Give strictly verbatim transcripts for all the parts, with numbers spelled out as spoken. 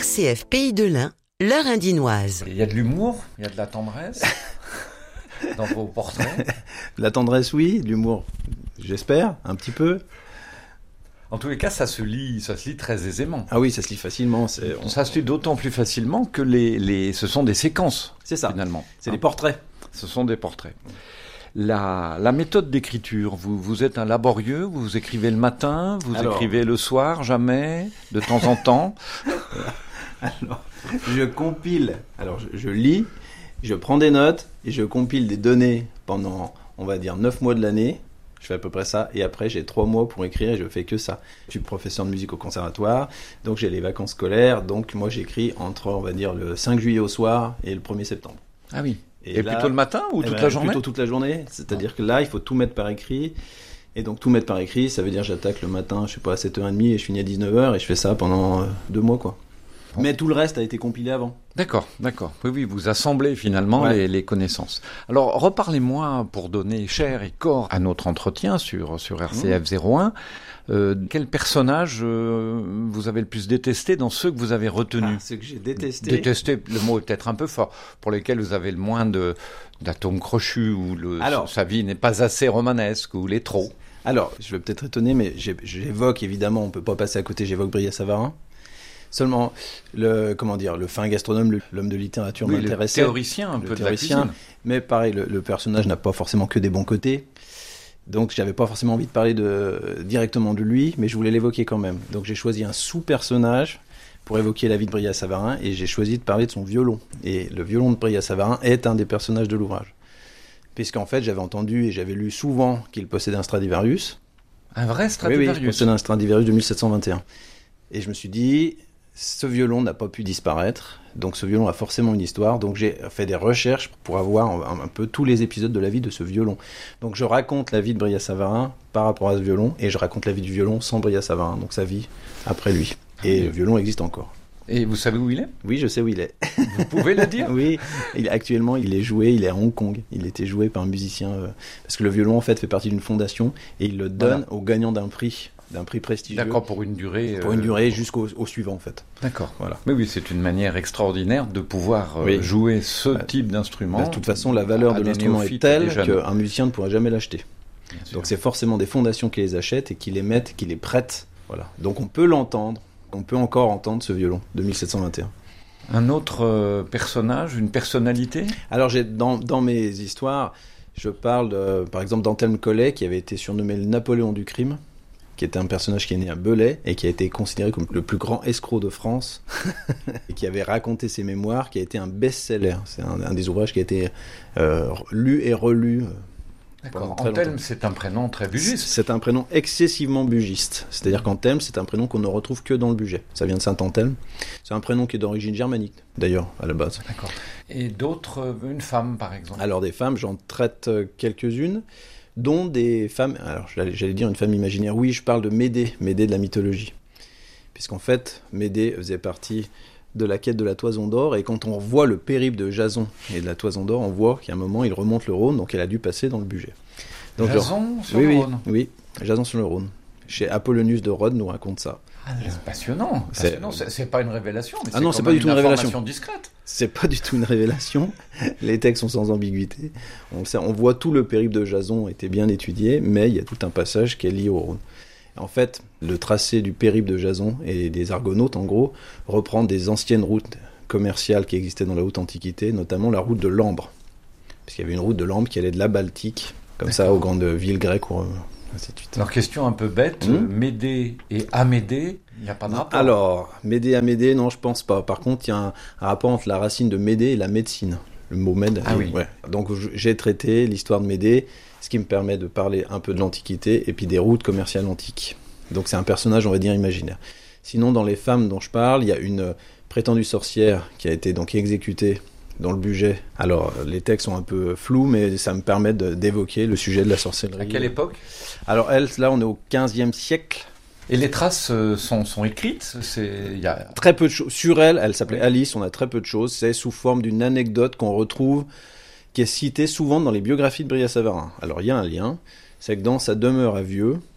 R C F Pays de l'Ain, l'heure indinoise. Il y a de l'humour, il y a de la tendresse dans vos portraits. De la tendresse, oui, de l'humour, j'espère, un petit peu. En tous les cas, ça se lit, ça se lit très aisément. Ah oui, ça se lit facilement. C'est... Ça se lit d'autant plus facilement que les, les... ce sont des séquences. C'est ça. Finalement. C'est hein. des portraits. Ce sont des portraits. La, la méthode d'écriture, vous, vous êtes un laborieux, vous écrivez le matin, vous Alors... écrivez le soir, jamais, de temps en temps. Alors, je compile, alors je, je lis, je prends des notes et je compile des données pendant, on va dire, neuf mois de l'année. Je fais à peu près ça, et après j'ai trois mois pour écrire et je fais que ça. Je suis professeur de musique au conservatoire, donc j'ai les vacances scolaires, donc moi j'écris entre, on va dire, le cinq juillet au soir et le premier septembre. Ah oui. Et, et là, plutôt le matin ou toute ben, la journée ? Plutôt toute la journée, c'est-à-dire que là il faut tout mettre par écrit, et donc tout mettre par écrit, ça veut dire j'attaque le matin, je sais pas, à sept heures trente et je finis à dix-neuf heures, et je fais ça pendant euh, deux mois quoi. Bon. Mais tout le reste a été compilé avant. D'accord, d'accord. Oui, oui, vous assemblez finalement ouais. les, les connaissances. Alors, reparlez-moi, pour donner chair et corps à notre entretien sur, sur R C F zéro un, euh, quel personnage euh, vous avez le plus détesté dans ceux que vous avez retenus ? Ah, ceux que j'ai détestés. Détesté, le mot est peut-être un peu fort, pour lesquels vous avez le moins de, d'atomes crochus, ou le, Alors, sa vie n'est pas assez romanesque, ou les trop. Alors, je vais peut-être étonner, mais j'évoque, évidemment, on ne peut pas passer à côté, j'évoque Brillat-Savarin. Seulement, le, comment dire, le fin gastronome, le, l'homme de littérature oui, m'intéressait. Le théoricien, un le peu théoricien, de la cuisine. Mais pareil, le, le personnage n'a pas forcément que des bons côtés. Donc, j'avais pas forcément envie de parler de, directement de lui, mais je voulais l'évoquer quand même. Donc, j'ai choisi un sous-personnage pour évoquer la vie de Brillat-Savarin, et j'ai choisi de parler de son violon. Et le violon de Brillat-Savarin est un des personnages de l'ouvrage. Puisqu'en fait, j'avais entendu et j'avais lu souvent qu'il possédait un Stradivarius. Un vrai Stradivarius ? Oui, oui, il possédait un Stradivarius de mille sept cent vingt et un. Et je me suis dit... Ce violon n'a pas pu disparaître, donc ce violon a forcément une histoire, donc j'ai fait des recherches pour avoir un, un peu tous les épisodes de la vie de ce violon. Donc je raconte la vie de Brillat-Savarin par rapport à ce violon, et je raconte la vie du violon sans Brillat-Savarin, donc sa vie après lui. Et le violon existe encore. Et vous savez où il est ? Oui, je sais où il est. Vous pouvez le dire ? Oui, il, actuellement il est joué, il est à Hong Kong. Il était joué par un musicien, euh, parce que le violon en fait fait partie d'une fondation, et il le donne voilà. aux gagnants d'un prix. d'un prix prestigieux. D'accord, pour une durée... Pour une durée euh... jusqu'au au suivant, en fait. D'accord. Voilà. Mais oui, c'est une manière extraordinaire de pouvoir euh, oui. jouer ce bah, type d'instrument. Bah, de toute façon, la valeur de l'instrument est telle qu'un musicien ne pourra jamais l'acheter. Donc c'est forcément des fondations qui les achètent et qui les mettent, qui les prêtent. Voilà. Donc on peut l'entendre, on peut encore entendre ce violon de mille sept cent vingt et un. Un autre euh, personnage, une personnalité ? Alors j'ai, dans, dans mes histoires, je parle de, par exemple d'Antelme Collet, qui avait été surnommé le Napoléon du crime, qui était un personnage qui est né à Belay et qui a été considéré comme le plus grand escroc de France et qui avait raconté ses mémoires, qui a été un best-seller. C'est un, un des ouvrages qui a été euh, lu et relu. D'accord. Antelme, c'est un prénom très bugiste. C'est un prénom excessivement bugiste. C'est-à-dire qu'Antelme, c'est un prénom qu'on ne retrouve que dans le Bugey. Ça vient de Saint-Antelme. C'est un prénom qui est d'origine germanique, d'ailleurs, à la base. D'accord. Et d'autres, une femme, par exemple ? Alors, des femmes, j'en traite quelques-unes, dont des femmes... Alors, j'allais, j'allais dire une femme imaginaire. Oui, je parle de Médée, Médée de la mythologie. Puisqu'en fait, Médée faisait partie de la quête de la Toison d'Or, et quand on voit le périple de Jason et de la Toison d'Or, on voit qu'à un moment, il remonte le Rhône, donc elle a dû passer dans le Bugey. Donc, Jason je... sur oui, le oui, Rhône Oui, Jason sur le Rhône. Chez Apollonius de Rhodes nous raconte ça. Ah, c'est passionnant. C'est... passionnant. C'est, c'est pas une révélation, mais ah c'est non, quand c'est même pas du tout une une révélation. Information discrète. C'est pas du tout une révélation. Les textes sont sans ambiguïté. On, sait, on voit tout le périple de Jason était bien étudié, mais il y a tout un passage qui est lié au Rhône. En fait, le tracé du périple de Jason et des Argonautes, en gros, reprend des anciennes routes commerciales qui existaient dans la haute antiquité, notamment la route de l'Ambre. Parce qu'il y avait une route de l'Ambre qui allait de la Baltique, comme D'accord. ça, aux grandes villes grecques, ou ainsi de suite. Alors, question un peu bête, mmh. Médée et Amédée, il n'y a pas de rapport ? Alors, Médée, Amédée, non, je pense pas. Par contre, il y a un, un rapport entre la racine de Médée et la médecine. Le mot Méd. Ah et, oui. Ouais. Donc, j'ai traité l'histoire de Médée, ce qui me permet de parler un peu de l'Antiquité et puis des routes commerciales antiques. Donc, c'est un personnage, on va dire, imaginaire. Sinon, dans les femmes dont je parle, il y a une prétendue sorcière qui a été donc exécutée dans le Bugey. Alors, les textes sont un peu flous, mais ça me permet de, d'évoquer le sujet de la sorcellerie. À quelle époque ? Alors, elle, là, on est au quinzième siècle. Et les traces euh, sont, sont écrites c'est... y a... Très peu de choses. Sur elle, elle s'appelait oui. Alice, on a très peu de choses. C'est sous forme d'une anecdote qu'on retrouve, qui est citée souvent dans les biographies de Brillat-Savarin. Alors, il y a un lien, c'est que dans sa demeure à Vieux,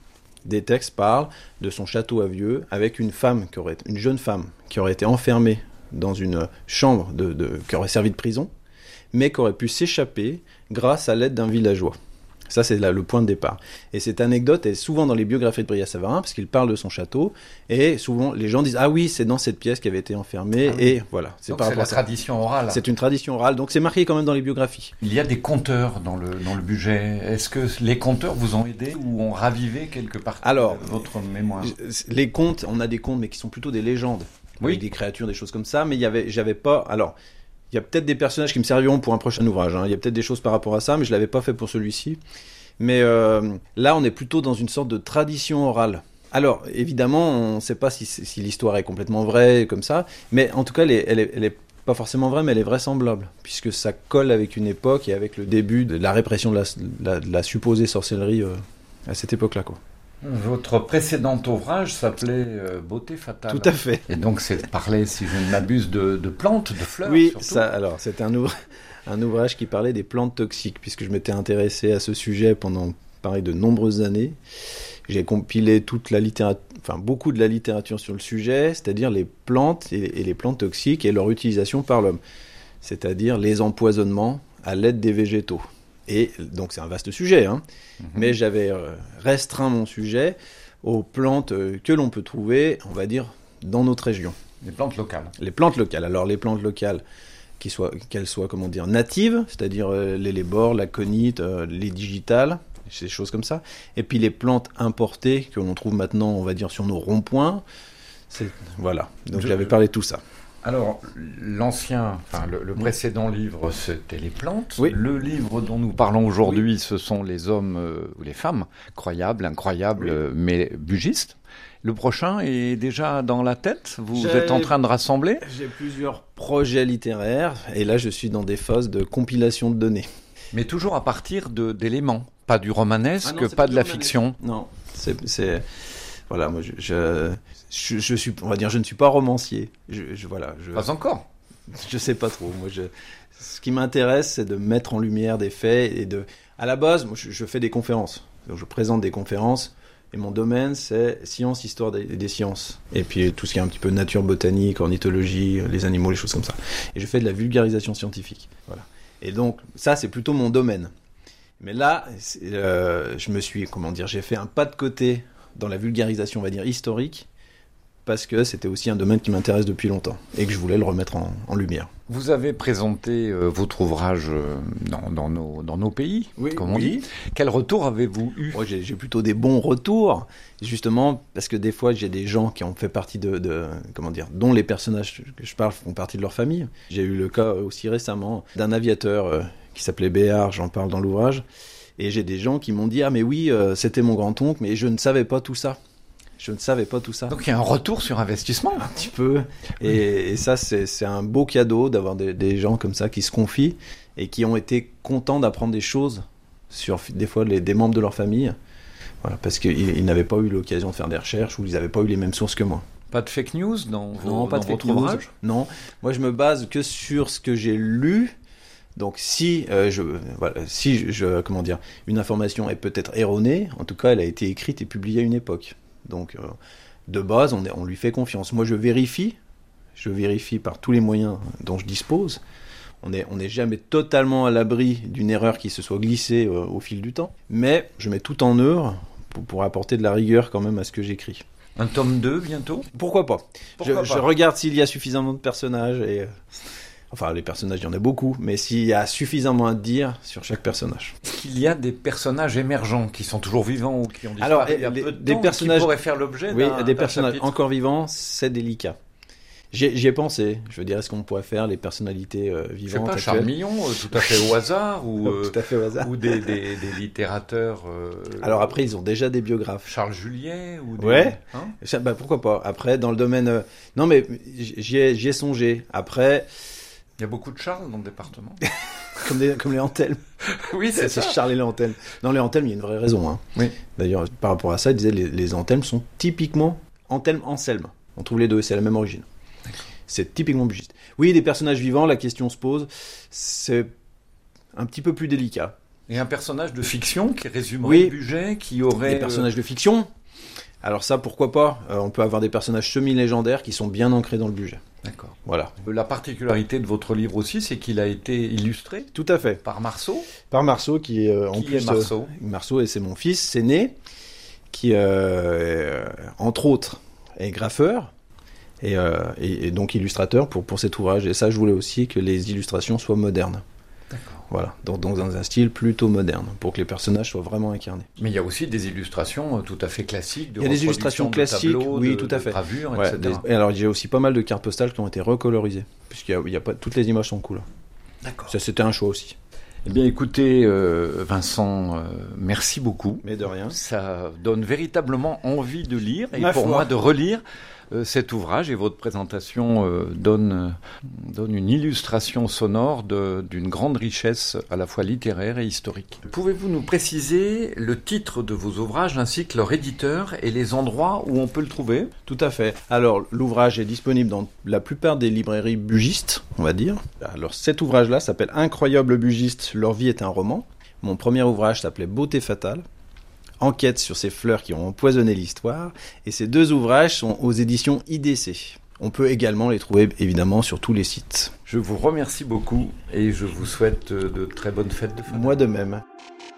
des textes parlent de son château à Vieux avec une femme, qui aurait, une jeune femme, qui aurait été enfermée dans une chambre de, de, qui aurait servi de prison, mais qui aurait pu s'échapper grâce à l'aide d'un villageois. Ça, c'est là le point de départ. Et cette anecdote est souvent dans les biographies de Brillat-Savarin, parce qu'il parle de son château, et souvent les gens disent « Ah oui, c'est dans cette pièce qui avait été enfermée ah oui. » et voilà. C'est, par c'est la tradition orale. C'est une tradition orale, donc c'est marqué quand même dans les biographies. Il y a des conteurs dans le, dans le budget. Est-ce que les conteurs vous ont aidé ou ont ravivé quelque partie Alors, de votre mémoire? Les contes, on a des contes, mais qui sont plutôt des légendes, oui. avec des créatures, des choses comme ça, mais il y avait, j'avais pas... Alors, il y a peut-être des personnages qui me serviront pour un prochain ouvrage. Hein. Il y a peut-être des choses par rapport à ça, mais je ne l'avais pas fait pour celui-ci. Mais euh, là, on est plutôt dans une sorte de tradition orale. Alors, évidemment, on ne sait pas si, si l'histoire est complètement vraie, comme ça, mais en tout cas, elle est, elle est, elle est pas forcément vraie, mais elle est vraisemblable, puisque ça colle avec une époque et avec le début de la répression de la, de la, de la supposée sorcellerie euh, à cette époque-là, quoi. Votre précédent ouvrage s'appelait euh, Beauté fatale. Tout à fait. Et donc, c'est parler, si je ne m'abuse, de, de plantes, de fleurs. Oui, surtout. ça, alors, c'est un, ouvra- un ouvrage qui parlait des plantes toxiques, puisque je m'étais intéressé à ce sujet pendant, pareil, de nombreuses années. J'ai compilé toute la littérature, enfin, beaucoup de la littérature sur le sujet, c'est-à-dire les plantes et, et les plantes toxiques et leur utilisation par l'homme. C'est-à-dire les empoisonnements à l'aide des végétaux. Et donc c'est un vaste sujet, hein. Mmh. Mais j'avais euh, restreint mon sujet aux plantes euh, que l'on peut trouver, on va dire, dans notre région. Les plantes locales. Les plantes locales. Alors les plantes locales, qui soient, qu'elles soient, comment dire, natives, c'est-à-dire euh, l'élébore, l'aconite, euh, les digitales, ces choses comme ça. Et puis les plantes importées que l'on trouve maintenant, on va dire, sur nos ronds-points. C'est... Voilà. Donc Je... j'avais parlé de tout ça. Alors, l'ancien, enfin le, le précédent livre, c'était les plantes. Oui. Le livre dont nous parlons aujourd'hui, oui. ce sont les hommes euh, ou les femmes, croyables, incroyables, oui. euh, mais bugistes. Le prochain est déjà dans la tête. Vous j'ai, êtes en train de rassembler. J'ai plusieurs projets littéraires, et là je suis dans des phases de compilation de données. Mais toujours à partir de, d'éléments, pas du romanesque, ah non, pas de la romanesque. Fiction. Non, c'est... c'est... Voilà, moi, je, je, je, je suis, on va dire, je ne suis pas romancier. Je, je, voilà, je, pas encore. Je sais pas trop. Moi, je, ce qui m'intéresse, c'est de mettre en lumière des faits et de. À la base, moi, je, je fais des conférences. Donc, je présente des conférences et mon domaine, c'est science, histoire des, des sciences. Et puis tout ce qui est un petit peu nature, botanique, ornithologie, les animaux, les choses comme ça. Et je fais de la vulgarisation scientifique. Voilà. Et donc, ça, c'est plutôt mon domaine. Mais là, euh, je me suis, comment dire, j'ai fait un pas de côté dans la vulgarisation, on va dire, historique, parce que c'était aussi un domaine qui m'intéresse depuis longtemps, et que je voulais le remettre en, en lumière. Vous avez présenté euh, votre ouvrage euh, dans, dans, nos, dans nos pays, oui, comme on oui. dit. Quel retour avez-vous eu ? Moi, j'ai, j'ai plutôt des bons retours, justement, parce que des fois, j'ai des gens qui ont fait partie de, de comment dire, dont les personnages que je parle font partie de leur famille. J'ai eu le cas aussi récemment d'un aviateur euh, qui s'appelait Béard, j'en parle dans l'ouvrage. Et j'ai des gens qui m'ont dit « Ah mais oui, euh, c'était mon grand-oncle, mais je ne savais pas tout ça. Je ne savais pas tout ça. » Donc il y a un retour sur investissement. Un petit peu. Et, et ça, c'est, c'est un beau cadeau d'avoir des, des gens comme ça qui se confient et qui ont été contents d'apprendre des choses sur des fois les, des membres de leur famille. Voilà, parce qu'ils ils n'avaient pas eu l'occasion de faire des recherches ou ils n'avaient pas eu les mêmes sources que moi. Pas de fake news dans, vos, non, pas dans de votre fake news. ouvrage ? Non, moi je me base que sur ce que j'ai lu. Donc si euh, je voilà, si je, je comment dire, une information est peut-être erronée, en tout cas elle a été écrite et publiée à une époque. Donc euh, de base on, est, on lui fait confiance. Moi je vérifie, je vérifie par tous les moyens dont je dispose. On est on n'est jamais totalement à l'abri d'une erreur qui se soit glissée euh, au fil du temps, mais je mets tout en œuvre pour, pour apporter de la rigueur quand même à ce que j'écris. Un tome deux bientôt ? Pourquoi pas ? Pourquoi je, pas je regarde s'il y a suffisamment de personnages et euh, Enfin, les personnages, il y en a beaucoup, mais s'il y a suffisamment à dire sur chaque personnage. Est-ce qu'il y a des personnages émergents qui sont toujours vivants ou qui ont disparu Alors, il y a les, peu de des temps, personnages qui pourraient faire l'objet oui, d'un, des d'un personnages chapitre. Encore vivants, c'est délicat. J'y, j'y ai pensé. Je veux dire, est-ce qu'on pourrait faire les personnalités euh, vivantes ? Je sais pas, actuelles ? Charles Millon, euh, tout à fait au hasard, ou, euh, tout à fait au hasard. ou des, des, des littérateurs. Euh, Alors après, ils ont déjà des biographes. Charles Juliet ou des... Ouais. Hein Ça, bah, pourquoi pas. Après, dans le domaine, euh... non mais j'y ai, j'y ai songé. Après. Il y a beaucoup de Charles dans le département. comme, des, comme les Antelmes. Oui, c'est, c'est ça. C'est Charles et les Antelmes. Dans les Antelmes, il y a une vraie raison. Hein. Oui. D'ailleurs, par rapport à ça, il disait les, les Antelmes sont typiquement Antelme, Anselme. On trouve les deux, c'est la même origine. D'accord. C'est typiquement bugiste. Oui, des personnages vivants, la question se pose. C'est un petit peu plus délicat. Et un personnage de fiction qui résumerait oui. le budget, qui aurait... Des personnages de fiction. Alors ça, pourquoi pas euh, on peut avoir des personnages semi-légendaires qui sont bien ancrés dans le budget. D'accord. Voilà. La particularité de votre livre aussi, c'est qu'il a été illustré Tout à fait. par Marceau. Par Marceau, qui est euh, en Qui plus... est Marceau euh, Marceau, et c'est mon fils, c'est né, qui, euh, euh, entre autres, est graffeur, et, euh, et, et donc illustrateur pour, pour cet ouvrage. Et ça, je voulais aussi que les illustrations soient modernes. D'accord. Voilà, donc dans un style plutôt moderne, pour que les personnages soient vraiment incarnés. Mais il y a aussi des illustrations tout à fait classiques. De il y a des illustrations classiques, tableaux, oui, de, tout à fait. De gravures, ouais, et cetera. Des, et alors, j'ai aussi pas mal de cartes postales qui ont été recolorisées, puisqu'il y a, il y a pas, toutes les images sont cool. D'accord. Ça, c'était un choix aussi. Eh bien, écoutez, euh, Vincent, euh, merci beaucoup. Mais de rien. Ça donne véritablement envie de lire, et Ma pour foi. moi de relire euh, cet ouvrage, et votre présentation euh, donne, euh, donne une illustration sonore de- d'une grande richesse à la fois littéraire et historique. Pouvez-vous nous préciser le titre de vos ouvrages ainsi que leur éditeur et les endroits où on peut le trouver ? Tout à fait. Alors, l'ouvrage est disponible dans la plupart des librairies bugistes, on va dire. Alors, cet ouvrage-là s'appelle Incroyable Bugiste, leur vie est un roman. Mon premier ouvrage s'appelait Beauté fatale, enquête sur ces fleurs qui ont empoisonné l'histoire. Et ces deux ouvrages sont aux éditions I D C. On peut également les trouver, évidemment, sur tous les sites. Je vous remercie beaucoup et je vous souhaite euh, de très bonnes fêtes de fin d'année. Moi de même.